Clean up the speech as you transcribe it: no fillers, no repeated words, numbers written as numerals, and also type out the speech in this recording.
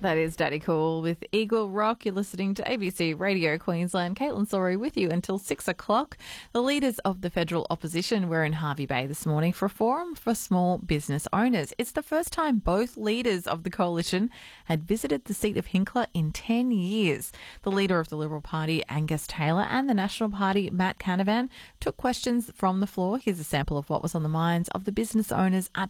That is Daddy Cool with Eagle Rock. You're listening to ABC Radio Queensland. Caitlin Sorry with you until 6 o'clock. The leaders of the federal opposition were in Hervey Bay this morning for a forum for small business owners. It's the first time both leaders of the coalition had visited the seat of Hinkler in 10 years. The leader of the Liberal Party, Angus Taylor, and the National Party, Matt Canavan, took questions from the floor. Here's a sample of what was on the minds of the business owners at